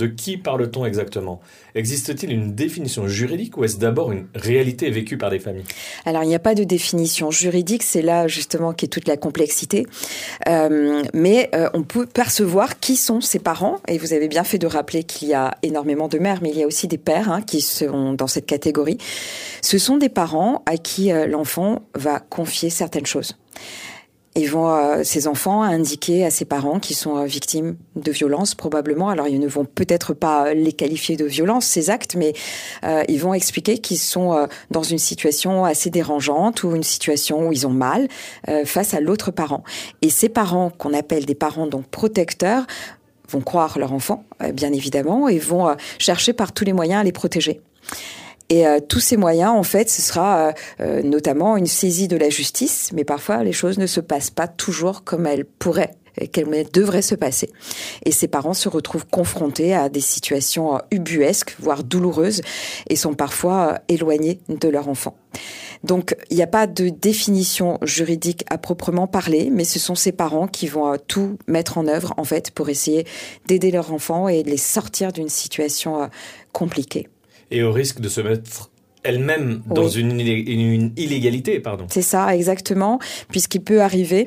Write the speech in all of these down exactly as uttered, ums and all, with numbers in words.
De qui parle-t-on exactement ? Existe-t-il une définition juridique ou est-ce d'abord une réalité vécue par des familles ? Alors, il n'y a pas de définition juridique, c'est là justement qu'est toute la complexité. Euh, mais euh, on peut percevoir qui sont ces parents. Et vous avez bien fait de rappeler qu'il y a énormément de mères, mais il y a aussi des pères hein, qui sont dans cette catégorie. Ce sont des parents à qui euh, l'enfant va confier certaines choses. Ils vont, euh, ces enfants, indiquer à ses parents qui sont euh, victimes de violences, probablement. Alors, ils ne vont peut-être pas les qualifier de violences, ces actes, mais euh, ils vont expliquer qu'ils sont euh, dans une situation assez dérangeante ou une situation où ils ont mal euh, face à l'autre parent. Et ces parents, qu'on appelle des parents donc protecteurs, vont croire leur enfant, euh, bien évidemment, et vont euh, chercher par tous les moyens à les protéger. Et euh, tous ces moyens, en fait, ce sera euh, euh, notamment une saisie de la justice, mais parfois les choses ne se passent pas toujours comme elles pourraient, et qu'elles devraient se passer. Et ces parents se retrouvent confrontés à des situations euh, ubuesques, voire douloureuses, et sont parfois euh, éloignés de leur enfant. Donc, il n'y a pas de définition juridique à proprement parler, mais ce sont ces parents qui vont euh, tout mettre en œuvre, en fait, pour essayer d'aider leur enfant et de les sortir d'une situation euh, compliquée. Et au risque de se mettre elle-même dans oui. une, une illégalité, pardon. C'est ça, exactement, puisqu'il peut arriver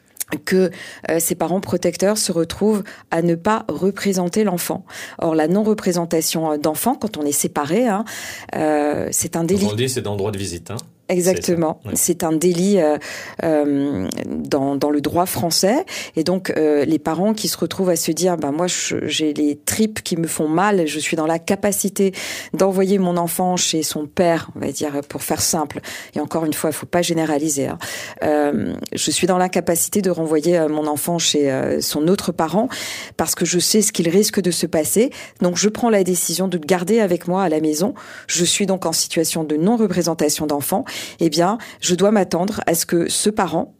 que euh, ces parents protecteurs se retrouvent à ne pas représenter l'enfant. Or, la non-représentation d'enfant, quand on est séparé, hein, euh, c'est un délit. Quand on le dit, c'est dans le droit de visite, hein. Exactement. C'est, oui. c'est un délit euh, euh, dans, dans le droit français. Et donc, euh, les parents qui se retrouvent à se dire, ben moi, je, j'ai les tripes qui me font mal, je suis dans la capacité d'envoyer mon enfant chez son père, on va dire, pour faire simple. Et encore une fois, il faut pas généraliser. Hein. Euh, je suis dans l'incapacité de renvoyer mon enfant chez euh, son autre parent parce que je sais ce qu'il risque de se passer. Donc, je prends la décision de le garder avec moi à la maison. Je suis donc en situation de non-représentation d'enfant. Eh bien, je dois m'attendre à ce que ce parent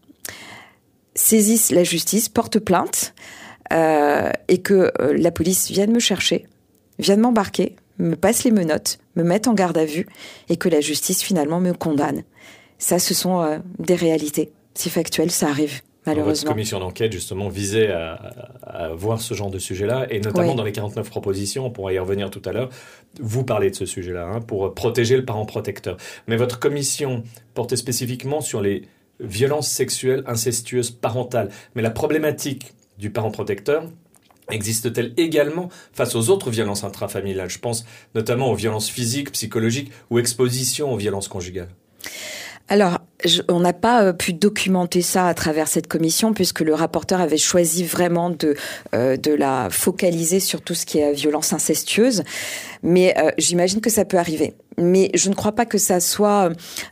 saisisse la justice, porte plainte euh, et que euh, la police vienne me chercher, vienne m'embarquer, me passe les menottes, me mette en garde à vue et que la justice finalement me condamne. Ça, ce sont euh, des réalités. C'est factuel, ça arrive. Malheureusement. Votre commission d'enquête, justement, visait à, à, à voir ce genre de sujet-là, et notamment oui. dans les quarante-neuf propositions, on pourra y revenir tout à l'heure, vous parlez de ce sujet-là, hein, pour protéger le parent protecteur. Mais votre commission portait spécifiquement sur les violences sexuelles incestueuses parentales. Mais la problématique du parent protecteur existe-t-elle également face aux autres violences intrafamiliales ? Je pense notamment aux violences physiques, psychologiques ou exposition aux violences conjugales. Alors, je, on n'a pas euh, pu documenter ça à travers cette commission puisque le rapporteur avait choisi vraiment de euh, de la focaliser sur tout ce qui est violence incestueuse. Mais euh, j'imagine que ça peut arriver. Mais je ne crois pas que ça soit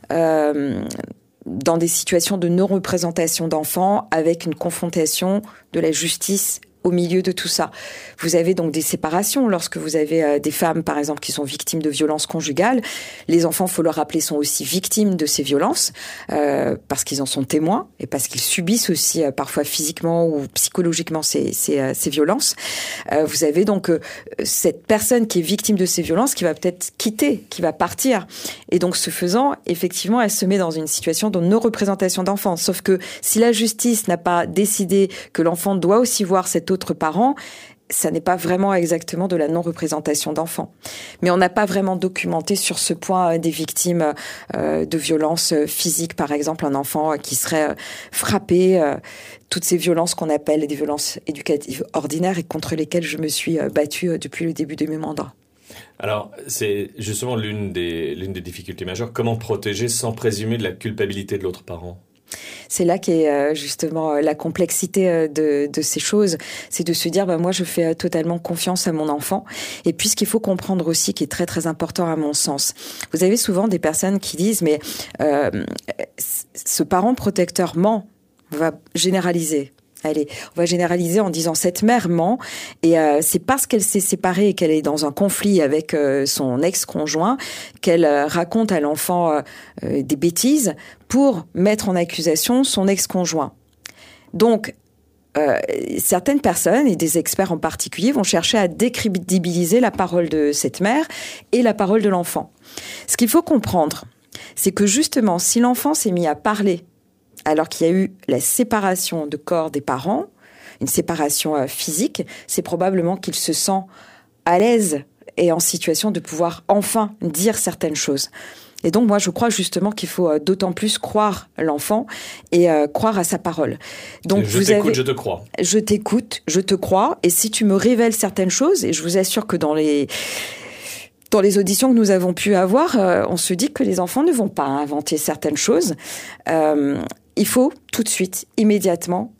euh, dans des situations de non-représentation d'enfants avec une confrontation de la justice au milieu de tout ça. Vous avez donc des séparations lorsque vous avez euh, des femmes, par exemple, qui sont victimes de violences conjugales. Les enfants, faut le rappeler, sont aussi victimes de ces violences euh, parce qu'ils en sont témoins et parce qu'ils subissent aussi euh, parfois physiquement ou psychologiquement ces, ces, euh, ces violences. Euh, vous avez donc euh, cette personne qui est victime de ces violences qui va peut-être quitter, qui va partir. Et donc, ce faisant, effectivement, elle se met dans une situation de non-représentation d'enfant. Sauf que si la justice n'a pas décidé que l'enfant doit aussi voir cet autre parent, ça n'est pas vraiment exactement de la non-représentation d'enfants. Mais on n'a pas vraiment documenté sur ce point des victimes euh, de violences physiques, par exemple, un enfant qui serait frappé, euh, toutes ces violences qu'on appelle des violences éducatives ordinaires et contre lesquelles je me suis battue depuis le début de mes mandats. Alors, c'est justement l'une des, l'une des difficultés majeures. Comment protéger sans présumer de la culpabilité de l'autre parent ? C'est là qu'est justement la complexité de, de ces choses. C'est de se dire, bah, moi, je fais totalement confiance à mon enfant. Et puis, ce qu'il faut comprendre aussi, qui est très, très important à mon sens. Vous avez souvent des personnes qui disent, mais euh, ce parent protecteur ment, on va généraliser. Allez, on va généraliser en disant cette mère ment et euh, c'est parce qu'elle s'est séparée et qu'elle est dans un conflit avec euh, son ex-conjoint qu'elle euh, raconte à l'enfant euh, euh, des bêtises pour mettre en accusation son ex-conjoint. Donc, euh, certaines personnes, et des experts en particulier, vont chercher à décrédibiliser la parole de cette mère et la parole de l'enfant. Ce qu'il faut comprendre, c'est que justement, si l'enfant s'est mis à parler alors qu'il y a eu la séparation de corps des parents, une séparation euh, physique, c'est probablement qu'il se sent à l'aise et en situation de pouvoir enfin dire certaines choses. Et donc, moi, je crois justement qu'il faut d'autant plus croire l'enfant et euh, croire à sa parole. Donc, je vous t'écoute, avez... je te crois. Je t'écoute, je te crois. Et si tu me révèles certaines choses, et je vous assure que dans les... Dans les auditions que nous avons pu avoir, euh, on se dit que les enfants ne vont pas inventer certaines choses. Euh, il faut tout de suite, immédiatement,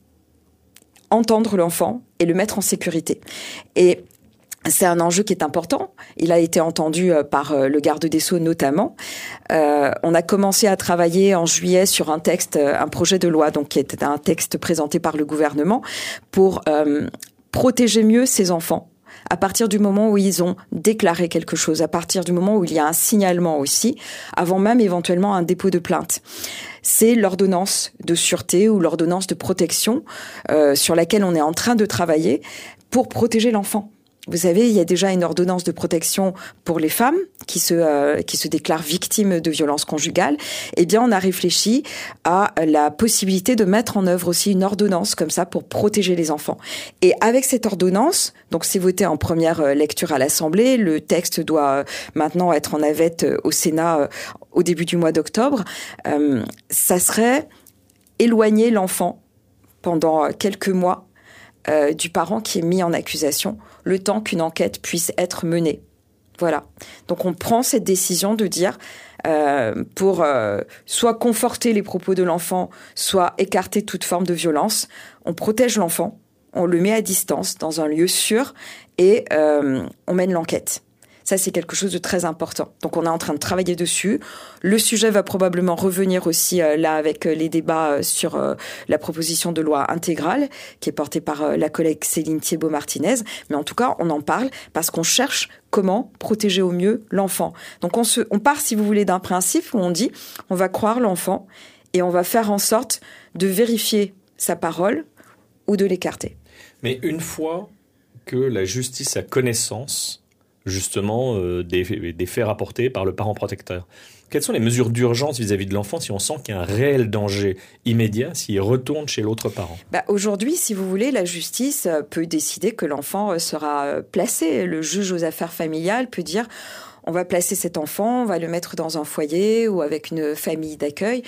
entendre l'enfant et le mettre en sécurité. Et c'est un enjeu qui est important. Il a été entendu par le garde des Sceaux notamment. Euh, on a commencé à travailler en juillet sur un texte, un projet de loi, donc qui était un texte présenté par le gouvernement pour euh, protéger mieux ces enfants. À partir du moment où ils ont déclaré quelque chose, à partir du moment où il y a un signalement aussi, avant même éventuellement un dépôt de plainte. C'est l'ordonnance de sûreté ou l'ordonnance de protection euh, sur laquelle on est en train de travailler pour protéger l'enfant. Vous savez, il y a déjà une ordonnance de protection pour les femmes qui se euh, qui se déclarent victimes de violences conjugales. Eh bien, on a réfléchi à la possibilité de mettre en œuvre aussi une ordonnance comme ça pour protéger les enfants. Et avec cette ordonnance, donc c'est voté en première lecture à l'Assemblée, le texte doit maintenant être en navette au Sénat au début du mois d'octobre. Euh, ça serait éloigner l'enfant pendant quelques mois euh, du parent qui est mis en accusation, le temps qu'une enquête puisse être menée. Voilà. Donc on prend cette décision de dire, euh, pour euh, soit conforter les propos de l'enfant, soit écarter toute forme de violence, on protège l'enfant, on le met à distance dans un lieu sûr et euh, on mène l'enquête. Ça, c'est quelque chose de très important. Donc, on est en train de travailler dessus. Le sujet va probablement revenir aussi euh, là avec euh, les débats euh, sur euh, la proposition de loi intégrale qui est portée par euh, la collègue Céline Thiébaut-Martinez. Mais en tout cas, on en parle parce qu'on cherche comment protéger au mieux l'enfant. Donc, on, se, on part, si vous voulez, d'un principe où on dit on va croire l'enfant et on va faire en sorte de vérifier sa parole ou de l'écarter. Mais une fois que la justice a connaissance justement euh, des, des faits rapportés par le parent protecteur, quelles sont les mesures d'urgence vis-à-vis de l'enfant si on sent qu'il y a un réel danger immédiat s'il retourne chez l'autre parent? Bah, aujourd'hui, si vous voulez, la justice peut décider que l'enfant sera placé. Le juge aux affaires familiales peut dire on va placer cet enfant, on va le mettre dans un foyer ou avec une famille d'accueil.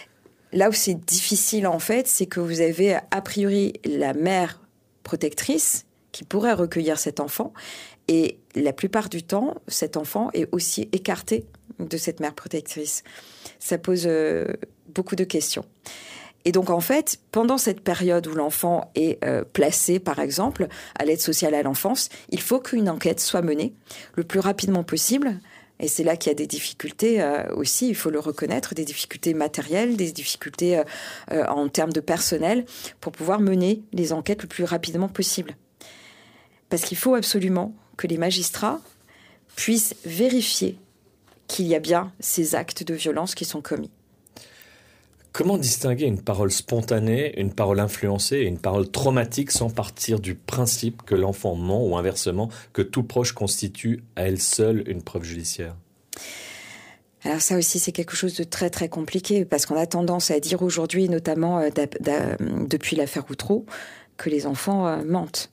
Là où c'est difficile, en fait, c'est que vous avez a priori la mère protectrice qui pourrait recueillir cet enfant. Et la plupart du temps, cet enfant est aussi écarté de cette mère protectrice. Ça pose euh, beaucoup de questions. Et donc, en fait, pendant cette période où l'enfant est euh, placé, par exemple, à l'aide sociale à l'enfance, il faut qu'une enquête soit menée le plus rapidement possible. Et c'est là qu'il y a des difficultés euh, aussi, il faut le reconnaître, des difficultés matérielles, des difficultés euh, euh, en termes de personnel, pour pouvoir mener les enquêtes le plus rapidement possible. Parce qu'il faut absolument que les magistrats puissent vérifier qu'il y a bien ces actes de violence qui sont commis. Comment distinguer une parole spontanée, une parole influencée et une parole traumatique sans partir du principe que l'enfant ment ou inversement, que tout proche constitue à elle seule une preuve judiciaire? Alors ça aussi, c'est quelque chose de très très compliqué parce qu'on a tendance à dire aujourd'hui, notamment euh, d'a, d'a, depuis l'affaire Outreau, que les enfants euh, mentent.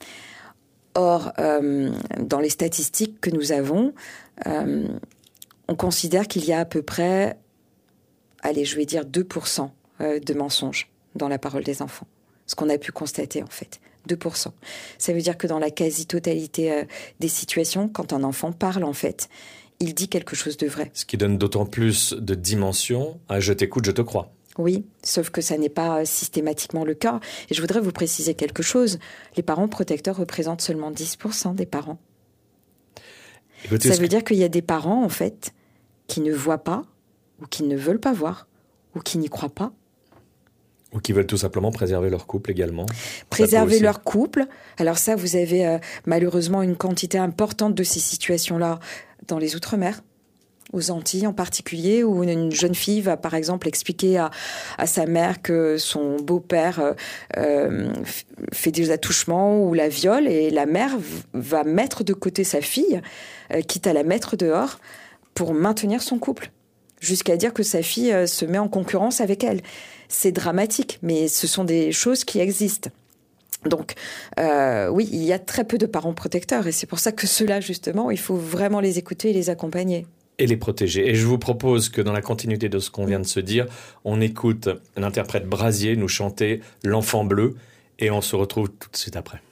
Or, euh, dans les statistiques que nous avons, euh, on considère qu'il y a à peu près, allez, je vais dire deux pour cent de mensonges dans la parole des enfants. Ce qu'on a pu constater, en fait, deux pour cent. Ça veut dire que dans la quasi-totalité euh, des situations, quand un enfant parle, en fait, il dit quelque chose de vrai. Ce qui donne d'autant plus de dimension à « je t'écoute, je te crois ». Oui, sauf que ça n'est pas systématiquement le cas. Et je voudrais vous préciser quelque chose. Les parents protecteurs représentent seulement dix pour cent des parents. Écoutez, ça veut que... dire qu'il y a des parents, en fait, qui ne voient pas, ou qui ne veulent pas voir, ou qui n'y croient pas. Ou qui veulent tout simplement préserver leur couple également. Préserver leur couple. Alors ça, vous avez euh, malheureusement une quantité importante de ces situations-là dans les Outre-mer. Aux Antilles en particulier, où une jeune fille va par exemple expliquer à, à sa mère que son beau-père euh, fait des attouchements ou la viole, et la mère v- va mettre de côté sa fille, euh, quitte à la mettre dehors, pour maintenir son couple, jusqu'à dire que sa fille euh, se met en concurrence avec elle. C'est dramatique, mais ce sont des choses qui existent. Donc, euh, oui, il y a très peu de parents protecteurs et c'est pour ça que ceux-là, justement, il faut vraiment les écouter et les accompagner. Et les protéger. Et je vous propose que dans la continuité de ce qu'on vient de se dire, on écoute l'interprète Brasier nous chanter L'Enfant Bleu et on se retrouve tout de suite après.